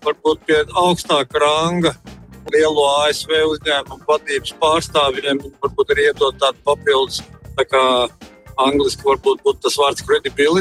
varbūt pie augstāka ranga lielo ASV uzņēmumu vadības pārstāvjiem, varbūt arī iedot tādu papildus, tā kā angliski varbūt būtu tas vārds credibility.